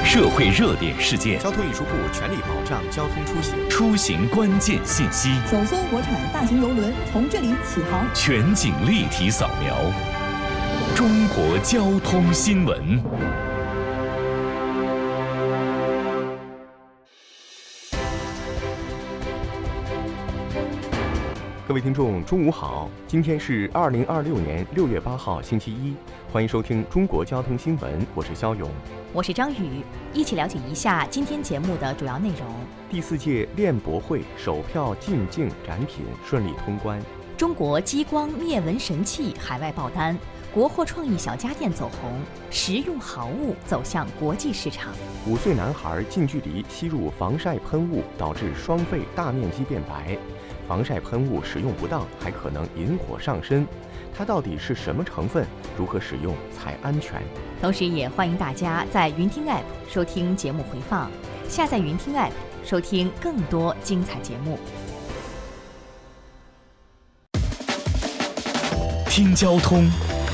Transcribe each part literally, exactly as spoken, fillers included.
社会热点事件， 交通运输部全力保障交通出行， 出行关键信息， 首艘国产大型邮轮从这里起航， 全景立体扫描，中国交通新闻。 各位听众，中午好！今天是二零二六年六月八号，星期一，欢迎收听中国交通新闻，我是肖勇， 我是张宇，一起了解一下今天节目的主要内容。 第四届链博会首票进境展品顺利通关， 中国激光灭蚊神器海外爆单，国货创意小家电走红，实用好物走向国际市场。 五岁男孩近距离吸入防晒喷雾，导致双肺大面积变白。防晒喷雾使用不当，还可能引火上身。它到底是什么成分？如何使用才安全？ 同时也欢迎大家在云听 App 收听节目回放，下载云听 App 收听更多精彩节目。 听交通。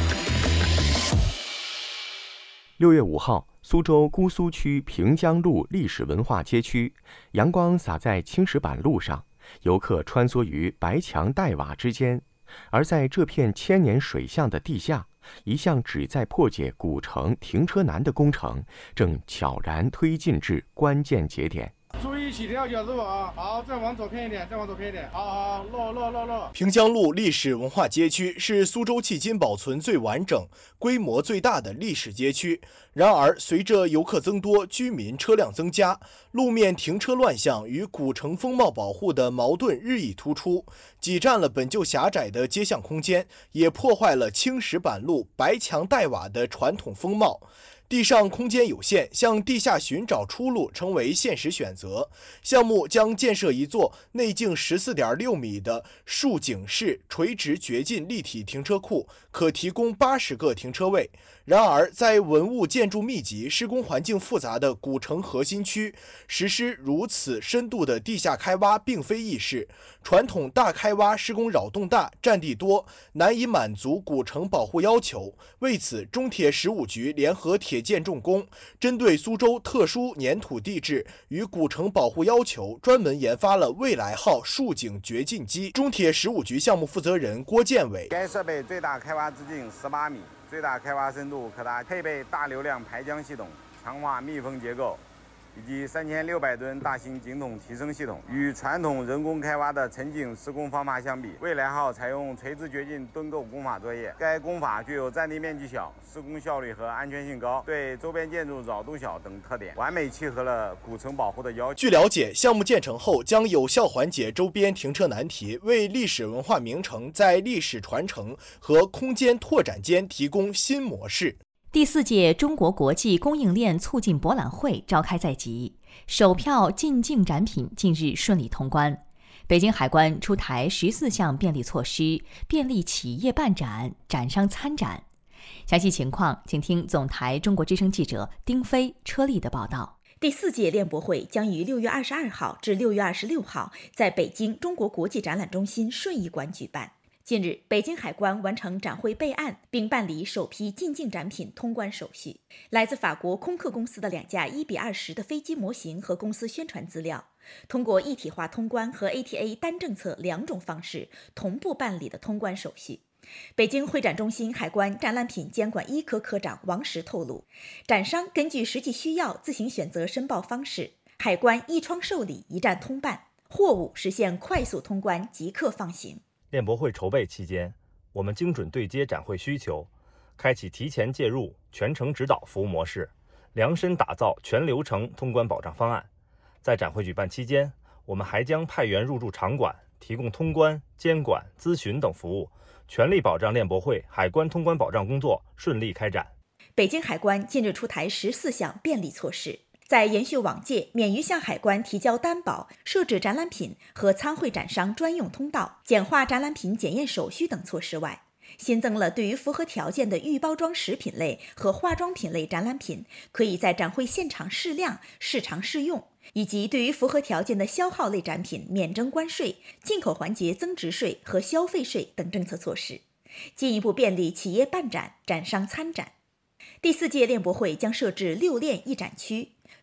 六月五号，苏州姑苏区平江路历史文化街区，阳光洒在青石板路上。游客穿梭于白墙黛瓦之间，而在这片千年水巷的地下，一项旨在破解古城停车难的工程正悄然推进至关键节点。 注意起跳角度啊！好，再往左偏一点，再往左偏一点。好好，落落落落。 平江路历史文化街区是苏州迄今保存最完整、规模最大的历史街区。然而，随着游客增多，居民车辆增加，路面停车乱象与古城风貌保护的矛盾日益突出，挤占了本就狭窄的街巷空间，也破坏了青石板路、白墙黛瓦的传统风貌。地上空间有限，向地下寻找出路成为现实选择。项目将建设一座内径 十四点六米的竖井式垂直掘进立体停车库，可提供八十个停车位。然而，在文物建筑密集、施工环境复杂的古城核心区，实施如此深度的地下开挖并非易事。传统大开挖施工扰动大、占地多，难以满足古城保护要求。为此，中铁十五局联合铁建重工，针对苏州特殊粘土地质与古城保护要求，专门研发了未来号竖井掘进机。中铁十五局项目负责人郭建伟： 该设备最大开挖直径十八米，最大开挖深度可达，配备大流量排浆系统、强化密封结构，以及三千六百吨大型井筒提升系统。与传统人工开挖的沉井施工方法相比，未来号采用垂直掘进墩构工法作业。该工法具有占地面积小、施工效率和安全性高，对周边建筑扰动小等特点，完美契合了古城保护的要求。 据了解，项目建成后将有效缓解周边停车难题，为历史文化名城在历史传承和空间拓展间提供新模式。 第四届中国国际供应链促进博览会召开在即，首票进境展品近日顺利通关。北京海关出台十四项便利措施，便利企业办展、展商参展。详细情况，请听总台中国之声记者丁飞、车丽的报道。 第四届链博会将于六月二十二号至六月二十六号在北京中国国际展览中心顺义馆举办。近日，北京海关完成展会备案，并办理首批进境展品通关手续。来自法国空客公司的两架一比二十的飞机模型和公司宣传资料，通过一体化通关和 A T A 单政策两种方式同步办理的通关手续。北京会展中心海关展览品监管一科科长王石透露，展商根据实际需要自行选择申报方式，海关一窗受理，一站通办，货物实现快速通关，即刻放行。 链博会筹备期间，我们精准对接展会需求，开启提前介入、全程指导服务模式，量身打造全流程通关保障方案。在展会举办期间，我们还将派员入驻场馆，提供通关、监管、咨询等服务，全力保障链博会海关通关保障工作顺利开展。 北京海关近日出台十四项便利措施，在延续往届免于向海关提交担保、设置展览品和参会展商专用通道、简化展览品检验手续等措施外，新增了对于符合条件的预包装食品类和化妆品类展览品，可以在展会现场试量、试尝试用，以及对于符合条件的消耗类展品免征关税、进口环节增值税和消费税等政策措施，进一步便利企业办展、展商参展。第四届链博会将设置六链一展区，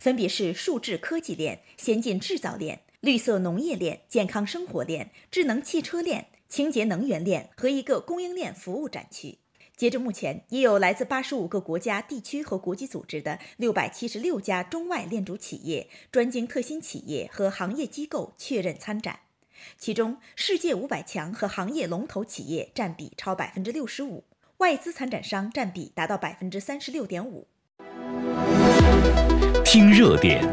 分别是数字科技链、先进制造链、绿色农业链、健康生活链、智能汽车链、清洁能源链和一个供应链服务展区。截至目前，已有来自八十五个国家、地区和国际组织的六百七十六家中外链主企业、专精特新企业和行业机构确认参展。其中，世界五百强和行业龙头企业占比超百分之六十五，外资参展商占比达到百分之三十六点五。 听热点。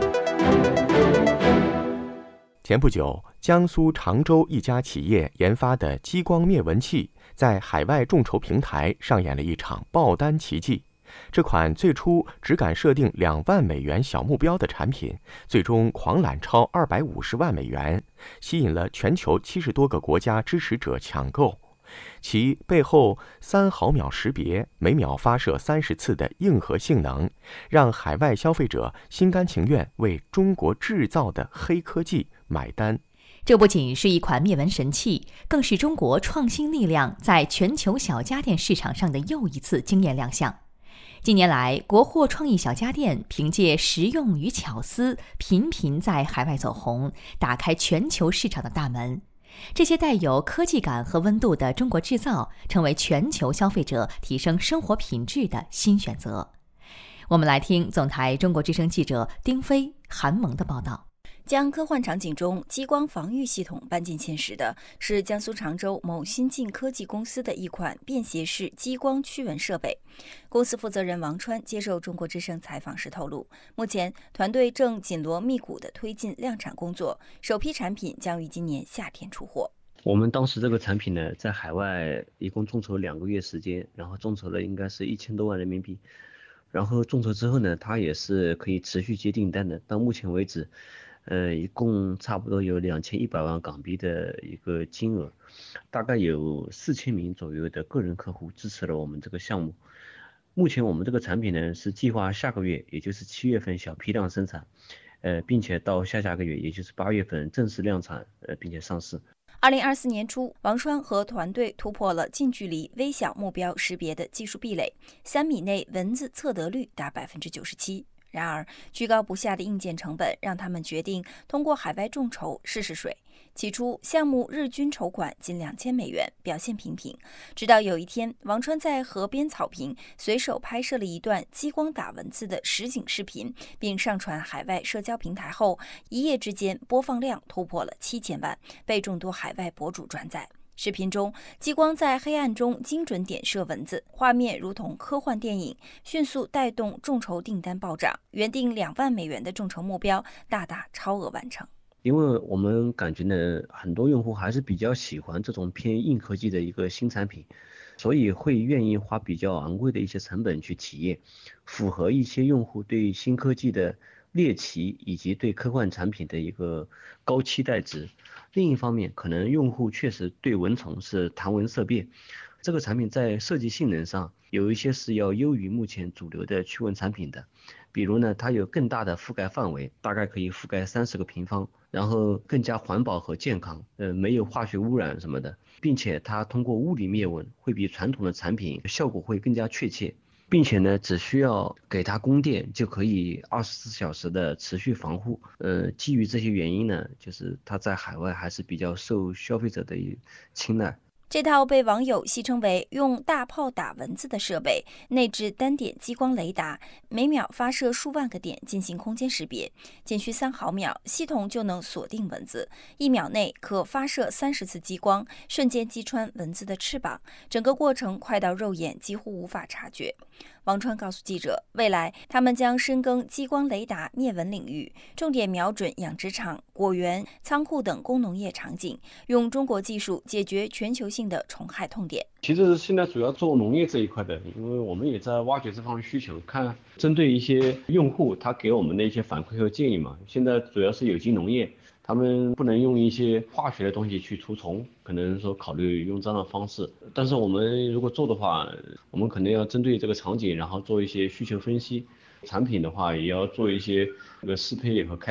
前不久，江苏常州一家企业研发的激光灭蚊器在海外众筹平台上演了一场爆单奇迹。这款最初只敢设定两万美元小目标的产品，最终狂揽超二百五十万美元，吸引了全球七十多个国家支持者抢购。其背后三毫秒识别、每秒发射三十次的硬核性能，让海外消费者心甘情愿为中国制造的黑科技买单。 这不仅是一款灭蚊神器，更是中国创新力量在全球小家电市场上的又一次惊艳亮相。近年来，国货创意小家电凭借实用与巧思，频频在海外走红，打开全球市场的大门。这些带有科技感和温度的中国制造，成为全球消费者提升生活品质的新选择。我们来听总台中国之声记者丁飞、韩萌的报道。 将科幻场景中激光防御系统搬进现实的是江苏常州某新晋科技公司的一款便携式激光驱蚊设备。公司负责人王川接受中国之声采访时透露，目前团队正紧锣密鼓地推进量产工作，首批产品将于今年夏天出货。 我们当时这个产品呢，在海外一共众筹两个月时间，然后众筹了应该是一千多万人民币。然后众筹之后呢，它也是可以持续接订单的。到目前为止，呃，一共差不多有两千一百万港币的一个金额，大概有四千名左右的个人客户支持了我们这个项目。目前我们这个产品呢，是计划下个月，也就是七月份小批量生产，呃，并且到下下个月，也就是八月份正式量产，呃，并且上市。 二零二四年初，王川和团队突破了近距离微小目标识别的技术壁垒，三米内蚊子测得率达百分之九十七。然而，居高不下的硬件成本让他们决定通过海外众筹试试水。起初，项目日均筹款仅两千美元，表现平平。直到有一天，王川在河边草坪随手拍摄了一段激光打蚊子的实景视频，并上传海外社交平台后，一夜之间播放量突破了七千万，被众多海外博主转载。视频中，激光在黑暗中精准点射蚊子，画面如同科幻电影，迅速带动众筹订单暴涨，原定两万美元的众筹目标大大超额完成。 因为我们感觉呢，很多用户还是比较喜欢这种偏硬科技的一个新产品，所以会愿意花比较昂贵的一些成本去体验，符合一些用户对新科技的猎奇以及对科幻产品的一个高期待值。另一方面，可能用户确实对蚊虫是谈闻色变，这个产品在设计性能上有一些是要优于目前主流的驱蚊产品的，比如呢，它有更大的覆盖范围，大概可以覆盖三十个平方，然后更加环保和健康，呃，没有化学污染什么的，并且它通过物理灭蚊会比传统的产品效果会更加确切。并且呢，只需要给它供电就可以二十四小时的持续防护。呃，基于这些原因呢，就是它在海外还是比较受消费者的青睐。 这套被网友戏称为用大炮打蚊子的设备，内置单点激光雷达，每秒发射数万个点进行空间识别，仅需三毫秒，系统就能锁定蚊子，一秒内可发射三十次激光，瞬间击穿蚊子的翅膀，整个过程快到肉眼几乎无法察觉。王川告诉记者，未来他们将深耕激光雷达灭蚊领域，重点瞄准养殖场、果园、仓库等工农业场景，用中国技术解决全球性的虫害痛点。 其实现在主要做农业这一块的，因为我们也在挖掘这方面需求，看针对一些用户他给我们的一些反馈和建议嘛。现在主要是有机农业，他们不能用一些化学的东西去除虫，可能说考虑用这样的方式。但是我们如果做的话，我们可能要针对这个场景，然后做一些需求分析。产品的话，也要做一些这个适配和开发。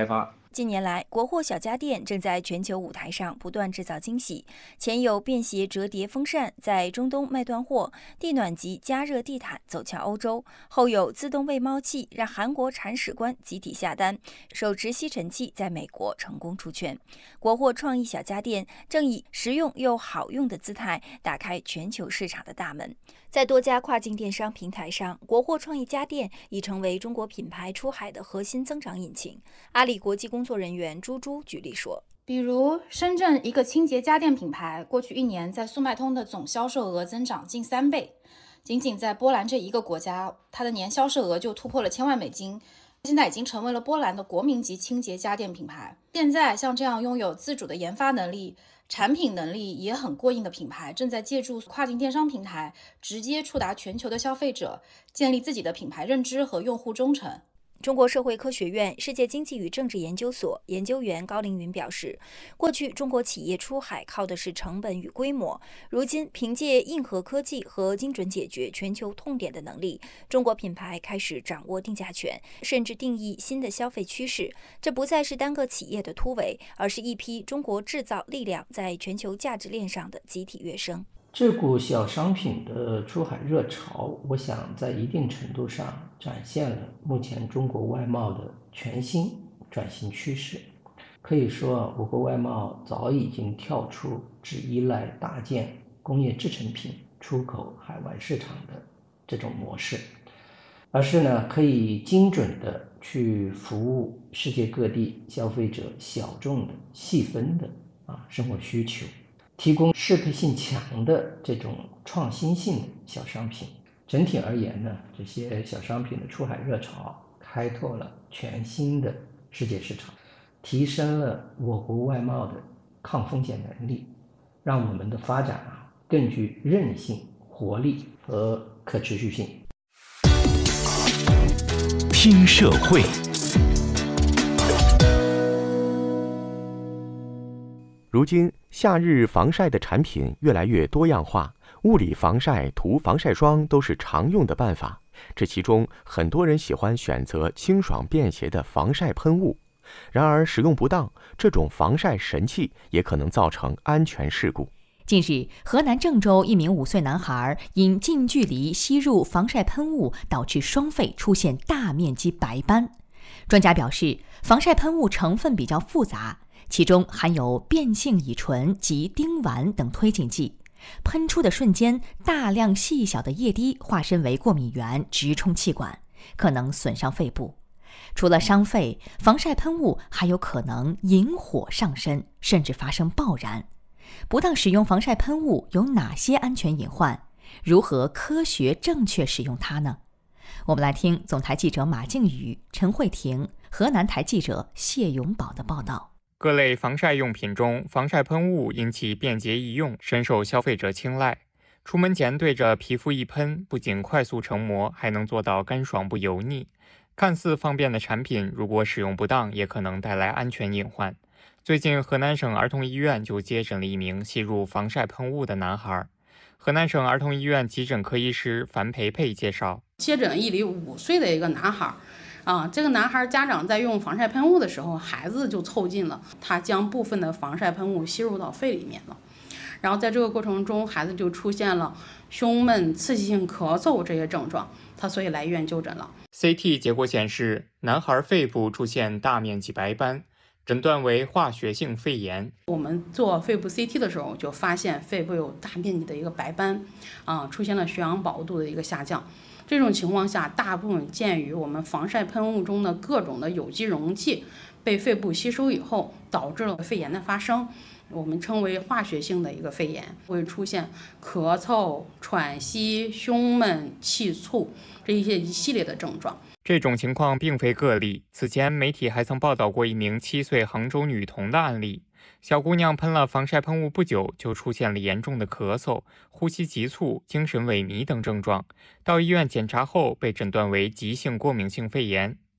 近年来，国货小家电正在全球舞台上不断制造惊喜。前有便携折叠风扇在中东卖断货，地暖级加热地毯走俏欧洲；后有自动喂猫器让韩国铲屎官集体下单，手持吸尘器在美国成功出圈。国货创意小家电正以实用又好用的姿态打开全球市场的大门。在多家跨境电商平台上，国货创意家电已成为中国品牌出海的核心增长引擎。阿里国际工作人员朱朱举例说， 比如深圳一个清洁家电品牌，过去一年在速卖通的总销售额增长近三倍，仅仅在波兰这一个国家，它的年销售额就突破了千万美金，现在已经成为了波兰的国民级清洁家电品牌。现在像这样拥有自主的研发能力、产品能力也很过硬的品牌，正在借助跨境电商平台直接触达全球的消费者，建立自己的品牌认知和用户忠诚。 中国社会科学院世界经济与政治研究所研究员高凌云表示，过去中国企业出海靠的是成本与规模，如今凭借硬核科技和精准解决全球痛点的能力，中国品牌开始掌握定价权，甚至定义新的消费趋势。这不再是单个企业的突围，而是一批中国制造力量在全球价值链上的集体跃升。 这股小商品的出海热潮，我想在一定程度上展现了目前中国外贸的全新转型趋势。可以说，我国外贸早已经跳出只依赖大件工业制成品出口海外市场的这种模式，而是呢可以精准的去服务世界各地消费者小众的细分的啊生活需求，提供适配性强的这种创新性的小商品。整体而言呢，这些小商品的出海热潮开拓了全新的世界市场，提升了我国外贸的抗风险能力，让我们的发展啊更具韧性、活力和可持续性。 听社会。 如今，夏日防晒的产品越来越多样化，物理防晒、涂防晒霜都是常用的办法。这其中，很多人喜欢选择清爽便携的防晒喷雾。然而，使用不当，这种防晒神器也可能造成安全事故。 近日，河南郑州一名五岁男孩因近距离吸入防晒喷雾，导致双肺出现大面积白斑。专家表示，防晒喷雾成分比较复杂，其中含有变性乙醇及丁烷等推进剂，喷出的瞬间，大量细小的液滴化身为过敏源，直冲气管，可能损伤肺部。除了伤肺，防晒喷雾还有可能引火上身，甚至发生爆燃。不当使用防晒喷雾有哪些安全隐患？如何科学正确使用它呢？我们来听总台记者马静宇、陈慧婷、河南台记者谢永宝的报道。 各类防晒用品中，防晒喷雾因其便捷易用，深受消费者青睐。出门前对着皮肤一喷，不仅快速成膜，还能做到干爽不油腻。看似方便的产品，如果使用不当，也可能带来安全隐患。最近，河南省儿童医院就接诊了一名吸入防晒喷雾的男孩。河南省儿童医院急诊科医师樊培培介绍， 接诊一例五岁的一个男孩。啊，这个男孩家长在用防晒喷雾的时候，孩子就凑近了，他将部分的防晒喷雾吸入到肺里面了。然后在这个过程中，孩子就出现了胸闷、刺激性咳嗽这些症状，他所以来医院就诊了。 C T 结果显示，男孩肺部出现大面积白斑，诊断为化学性肺炎。 我们做肺部 C T 的时候，就发现肺部有大面积的一个白斑，啊，出现了血氧饱和度的一个下降。这种情况下，大部分鉴于我们防晒喷雾中的各种的有机溶剂被肺部吸收以后，导致了肺炎的发生，我们称为化学性的一个肺炎，会出现咳嗽、喘息、胸闷、气促这一些一系列的症状。 这种情况并非个例，此前媒体还曾报道过一名七岁杭州女童的案例。小姑娘喷了防晒喷雾不久，就出现了严重的咳嗽、呼吸急促、精神萎靡等症状。到医院检查后，被诊断为急性过敏性肺炎。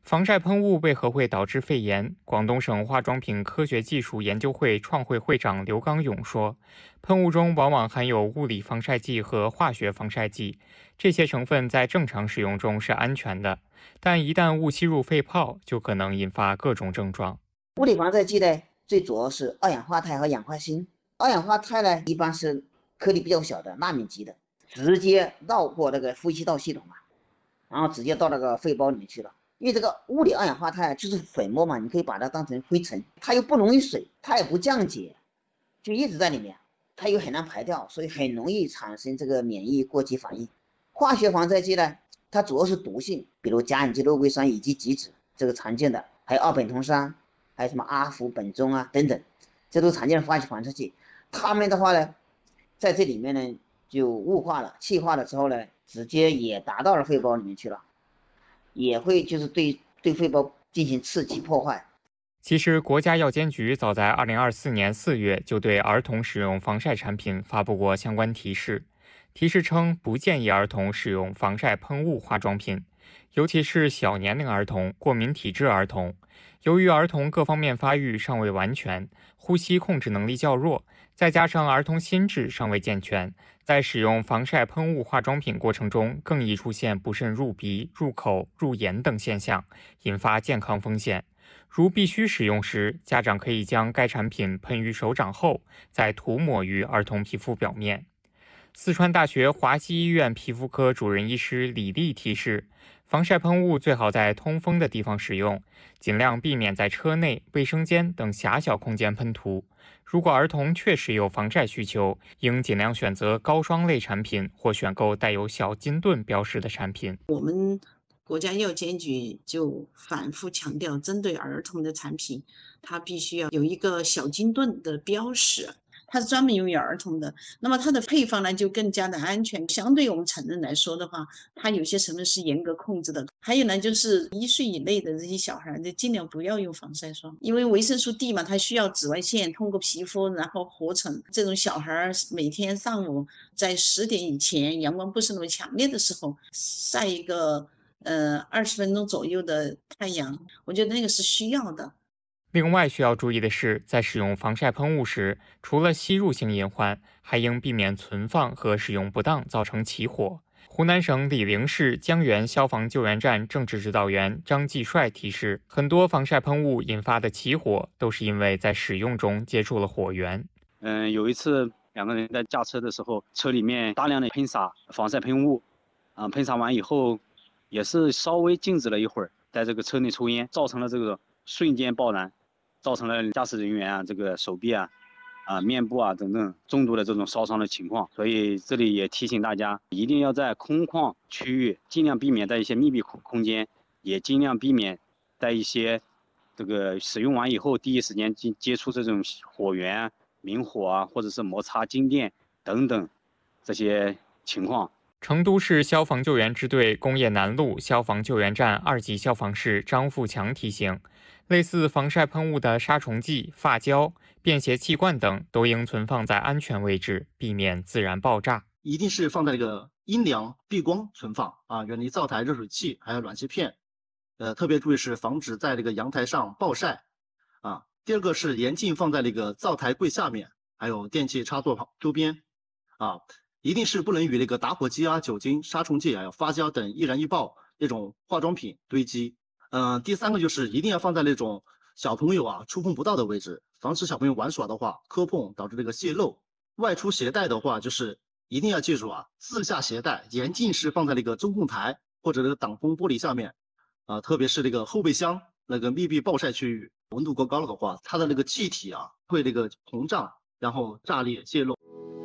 防晒喷雾为何会导致肺炎？广东省化妆品科学技术研究会创会会长刘刚勇说，喷雾中往往含有物理防晒剂和化学防晒剂，这些成分在正常使用中是安全的，但一旦误吸入肺泡，就可能引发各种症状。 物理防晒剂呢，最主要是二氧化钛和氧化锌。二氧化钛呢，一般是颗粒比较小的纳米级的，直接绕过那个呼吸道系统嘛，然后直接到那个肺包里面去了。因为这个物理二氧化钛就是粉末嘛，你可以把它当成灰尘，它又不溶于水，它也不降解，就一直在里面，它又很难排掉，所以很容易产生这个免疫过激反应。化学防晒剂呢，它主要是毒性，比如甲苯基氯微酸以及极酯，这个常见的，还有二苯酮酸，还有什么阿氟苯中啊等等，这都常见的化学防晒剂。它们的话呢，在这里面呢就雾化了、气化了之后呢，直接也达到了肺包里面去了。也会就是对对肺包进行刺激破坏。 其实，国家药监局早在二零二四年四月就对儿童使用防晒产品发布过相关提示，提示称不建议儿童使用防晒喷雾化妆品，尤其是小年龄儿童、过敏体质儿童。由于儿童各方面发育尚未完全，呼吸控制能力较弱，再加上儿童心智尚未健全，在使用防晒喷雾化妆品过程中，更易出现不慎入鼻、入口、入眼等现象，引发健康风险。如必须使用时，家长可以将该产品喷于手掌后，再涂抹于儿童皮肤表面。四川大学华西医院皮肤科主任医师李丽提示，防晒喷雾最好在通风的地方使用，尽量避免在车内、卫生间等狭小空间喷涂。如果儿童确实有防晒需求，应尽量选择高霜类产品或选购带有小金盾标识的产品。 我们国家药监局就反复强调，针对儿童的产品，它必须要有一个小金盾的标识。它是专门用于儿童的，那么它的配方呢就更加的安全。相对于我们成人来说的话，它有些成分是严格控制的。还有呢，就是一岁以内的这些小孩，就尽量不要用防晒霜，因为维生素 D 嘛，它需要紫外线通过皮肤然后合成。这种小孩每天上午在十点以前，阳光不是那么强烈的时候，晒一个呃二十分钟左右的太阳，我觉得那个是需要的。 另外需要注意的是，在使用防晒喷雾时，除了吸入性隐患，还应避免存放和使用不当造成起火。湖南省醴陵市江源消防救援站政治指导员张继帅提示，很多防晒喷雾引发的起火都是因为在使用中接触了火源。 嗯，有一次两个人在驾车的时候，车里面大量的喷洒防晒喷雾，啊、呃，喷洒完以后也是稍微静止了一会儿，在这个车内抽烟，造成了这个瞬间爆燃。造成了驾驶人员啊，这个手臂啊、啊面部啊等等重度的这种烧伤的情况，所以这里也提醒大家，一定要在空旷区域，尽量避免在一些密闭空空间，也尽量避免在一些这个使用完以后第一时间接接触这种火源、明火啊，或者是摩擦静电等等这些情况。 成都市消防救援支队工业南路消防救援站二级消防士张富强提醒，类似防晒喷雾的杀虫剂、发胶、便携气罐等都应存放在安全位置，避免自燃爆炸。 一定是放在那个阴凉避光存放啊，远离灶台、热水器还有暖气片。呃，特别注意是防止在这个阳台上暴晒啊。第二个是严禁放在那个灶台柜下面，还有电器插座旁周边啊。一定是不能与那个打火机啊、酒精、杀虫剂还有发胶等易燃易爆那种化妆品堆积。嗯、呃，第三个就是一定要放在那种小朋友啊触碰不到的位置，防止小朋友玩耍的话磕碰导致这个泄漏。外出携带的话，就是一定要记住啊，自下携带严禁是放在那个中控台或者那个挡风玻璃下面啊，特别是那个后备箱那个密闭暴晒区域，温度过高了的话，它的那个气体啊会那个膨胀，然后炸裂泄漏。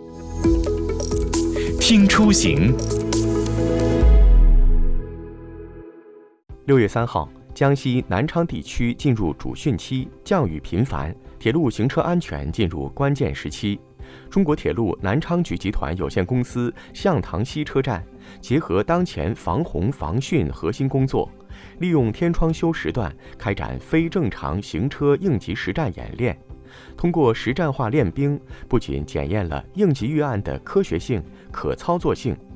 听出行。 六月三号，江西南昌地区进入主汛期，降雨频繁，铁路行车安全进入关键时期。中国铁路南昌局集团有限公司向塘西车站结合当前防洪防汛核心工作，利用天窗休时段开展非正常行车应急实战演练。通过实战化练兵，不仅检验了应急预案的科学性、可操作性，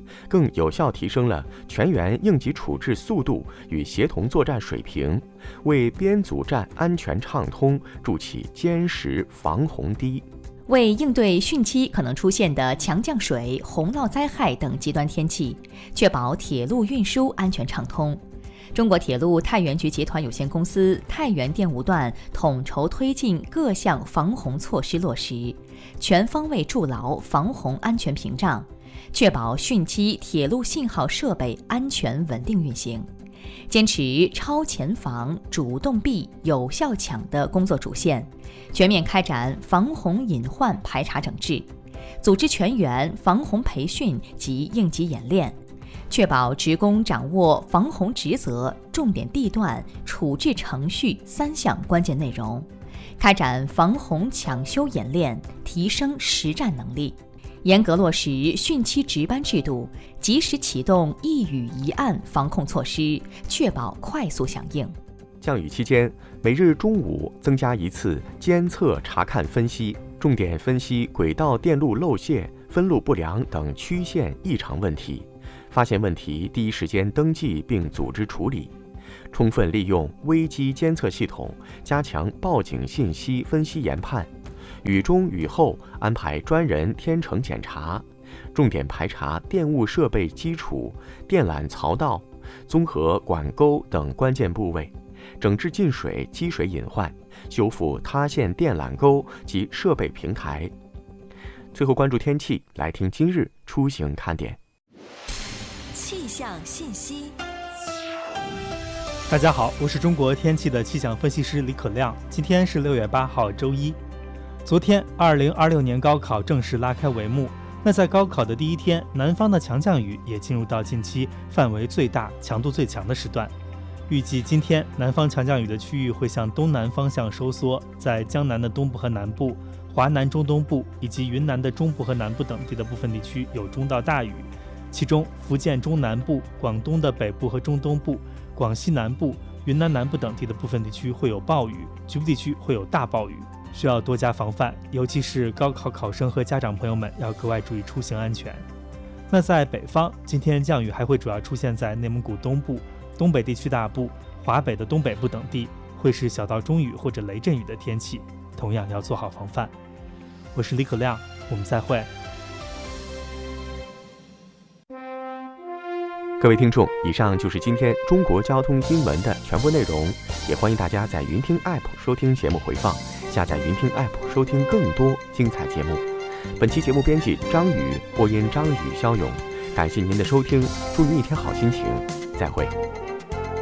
更有效提升了全员应急处置速度与协同作战水平，为边阻战安全畅通筑起坚实防洪堤。 为应对汛期可能出现的强降水、洪涝灾害等极端天气，确保铁路运输安全畅通，中国铁路太原局集团有限公司太原电务段统筹推进各项防洪措施落实，全方位筑牢防洪安全屏障，确保汛期铁路信号设备安全稳定运行，坚持超前防、主动避、有效抢的工作主线，全面开展防洪隐患排查整治，组织全员防洪培训及应急演练，确保职工掌握防洪职责、重点地段、处置程序三项关键内容，开展防洪抢修演练，提升实战能力，严格落实汛期值班制度，及时启动一雨一案防控措施，确保快速响应。 降雨期间，每日中午增加一次监测查看分析，重点分析轨道电路漏泄、分路不良等曲线异常问题，发现问题第一时间登记并组织处理，充分利用危机监测系统，加强报警信息分析研判，雨中雨后安排专人天成检查，重点排查电务设备基础、电缆槽道、综合管沟等关键部位，整治进水、积水隐患，修复塌陷电缆沟及设备平台。最后关注天气，来听今日出行看点。 气象信息。 大家好，我是中国天气的气象分析师李可亮。今天是六月八号，周一。昨天，二零二六年高考正式拉开帷幕。那在高考的第一天，南方的强降雨也进入到近期范围最大、强度最强的时段。预计今天南方强降雨的区域会向东南方向收缩，在江南的东部和南部、华南中东部以及云南的中部和南部等地的部分地区有中到大雨，其中福建中南部、广东的北部和中东部、广西南部、云南南部等地的部分地区会有暴雨，局部地区会有大暴雨，需要多加防范，尤其是高考考生和家长朋友们要格外注意出行安全。那在北方，今天降雨还会主要出现在内蒙古东部、东北地区大部、华北的东北部等地，会是小到中雨或者雷阵雨的天气，同样要做好防范。我是李可亮，我们再会。 各位听众，以上就是今天中国交通新闻的全部内容，也欢迎大家在云听 App 收听节目回放，下载云听 App 收听更多精彩节目。本期节目编辑张宇，播音张宇、肖勇，感谢您的收听，祝您一天好心情，再会。